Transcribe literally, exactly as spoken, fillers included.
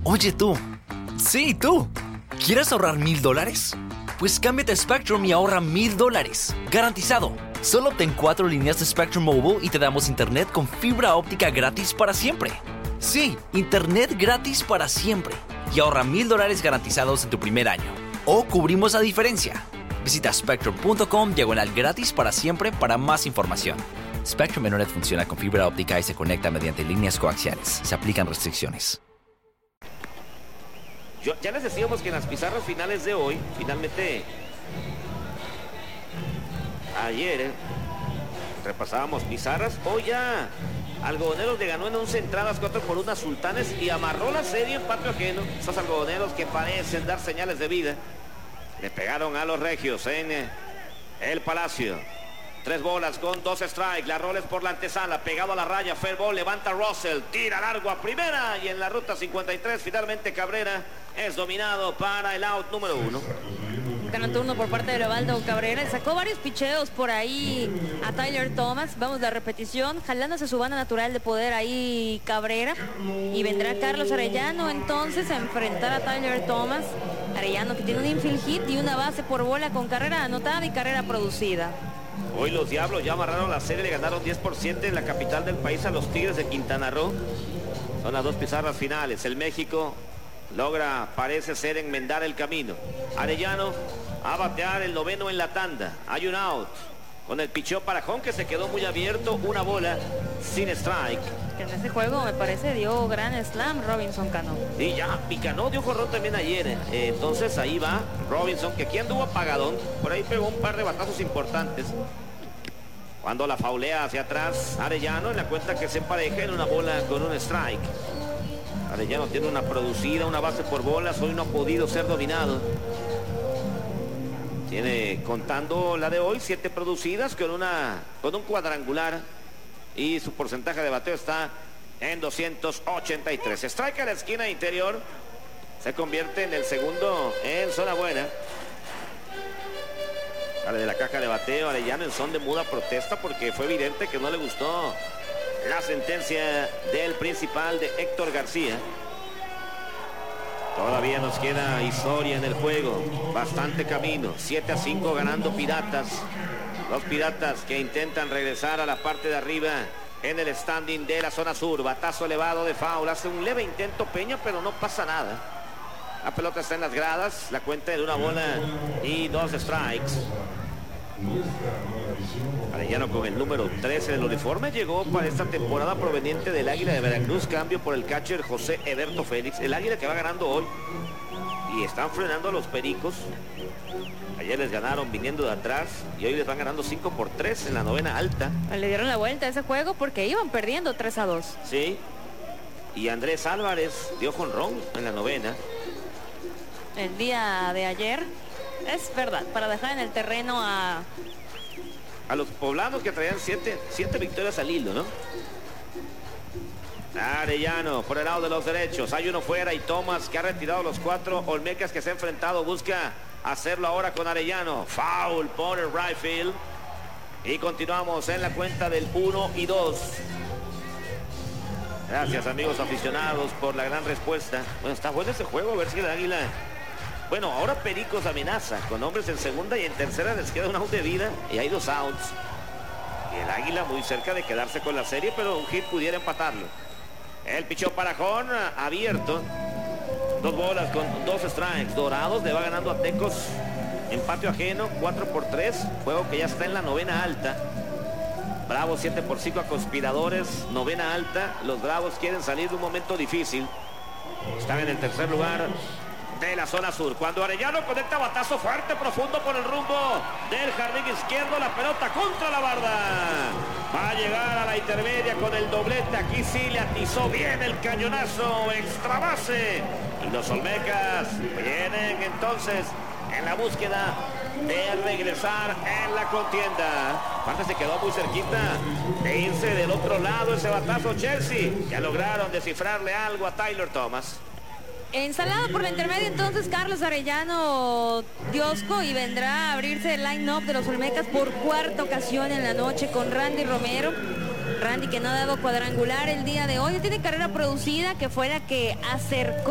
Oye tú, sí tú, ¿quieres ahorrar mil dólares? Pues cámbiate a Spectrum y ahorra mil dólares, garantizado. Solo obtén cuatro líneas de Spectrum Mobile y te damos internet con fibra óptica gratis para siempre. Sí, internet gratis para siempre. Y ahorra mil dólares garantizados en tu primer año. O cubrimos la diferencia. Visita spectrum punto com diagonal gratis para siempre para más información. Spectrum Internet funciona con fibra óptica y se conecta mediante líneas coaxiales. Se aplican restricciones. Yo, ya les decíamos que en las pizarras finales de hoy, finalmente, ayer eh, repasábamos pizarras. Hoy ya Algodoneros le ganó en once entradas, cuatro por una Sultanes y amarró la serie en patio ajeno. Esos algodoneros que parecen dar señales de vida. Le pegaron a los regios en eh, el Palacio. Tres bolas con dos strikes. La roles por la antesala. Pegado a la raya. Fair ball. Levanta Russell. Tira largo a primera. Y en la ruta cincuenta y tres finalmente Cabrera es dominado para el out número uno. Gran turno por parte de Leobaldo Cabrera. Sacó varios picheos por ahí a Tyler Thomas. Vamos, la repetición. Jalándose su banda natural de poder ahí Cabrera. Y vendrá Carlos Arellano entonces a enfrentar a Tyler Thomas. Arellano que tiene un infield hit y una base por bola con carrera anotada y carrera producida. Hoy los Diablos ya amarraron la serie. Le ganaron diez por ciento en la capital del país a los Tigres de Quintana Roo. Son las dos pizarras finales. El México logra, parece ser, enmendar el camino. Arellano a batear el noveno en la tanda. Hay un out con el picheo para Jón, que se quedó muy abierto. Una bola sin strike. Que en ese juego me parece dio gran slam Robinson Cano. Y ya, y Cano dio jorrón también ayer. Eh, entonces ahí va Robinson, que aquí anduvo apagadón. Por ahí pegó un par de batazos importantes. Cuando la faulea hacia atrás Arellano, en la cuenta que se empareja en una bola con un strike. Arellano tiene una producida, una base por bolas. Hoy no ha podido ser dominado. Tiene, contando la de hoy, siete producidas con, una, con un cuadrangular. Y su porcentaje de bateo está en doscientos ochenta y tres. Strike a la esquina interior. Se convierte en el segundo en zona buena. Sale de la caja de bateo Arellano en son de muda protesta, porque fue evidente que no le gustó la sentencia del principal de Héctor García. Todavía nos queda historia en el juego, bastante camino. siete a cinco ganando Piratas. Los Piratas que intentan regresar a la parte de arriba en el standing de la zona sur. Batazo elevado de foul. Hace un leve intento Peña, pero no pasa nada. La pelota está en las gradas. La cuenta de una bola y dos strikes. Arellano con el número trece del uniforme llegó para esta temporada proveniente del Águila de Veracruz. Cambio por el catcher José Eberto Félix. El Águila que va ganando hoy. Y están frenando a los Pericos. Ayer les ganaron viniendo de atrás y hoy les van ganando cinco por tres en la novena alta. Le dieron la vuelta a ese juego porque iban perdiendo tres a dos. Sí. Y Andrés Álvarez dio jonrón en la novena. El día de ayer, es verdad, para dejar en el terreno a... A los poblanos que traían siete, siete victorias al hilo, ¿no? Arellano por el lado de los derechos. Hay uno fuera y Thomas, que ha retirado los cuatro. Olmecas, que se ha enfrentado, busca hacerlo ahora con Arellano. Foul por el right field. Y continuamos en la cuenta del uno y dos. Gracias, amigos aficionados, por la gran respuesta. Bueno, está bueno ese juego, a ver si el Águila... Bueno, ahora Pericos amenaza con hombres en segunda y en tercera les queda un out de vida y hay dos outs. Y el Águila muy cerca de quedarse con la serie, pero un hit pudiera empatarlo. El picheo para Jón, abierto. Dos bolas con dos strikes. Dorados le va ganando a Tecos en patio ajeno, cuatro por tres. Juego que ya está en la novena alta. Bravos siete por cinco a Conspiradores, novena alta. Los Bravos quieren salir de un momento difícil. Están en el tercer lugar de la zona sur. Cuando Arellano conecta batazo fuerte, profundo por el rumbo del jardín izquierdo, la pelota contra la barda. Va a llegar a la intermedia con el doblete. Aquí sí le atizó bien el cañonazo, extra base. Y los Olmecas vienen entonces en la búsqueda de regresar en la contienda. Aparte se quedó muy cerquita de irse del otro lado ese batazo Chelsea. Ya lograron descifrarle algo a Tyler Thomas. Ensalada por la intermedia entonces Carlos Arellano Diosco, y vendrá a abrirse el line-up de los Olmecas por cuarta ocasión en la noche con Randy Romero. Randy, que no ha dado cuadrangular el día de hoy. Tiene carrera producida, que fue la que acercó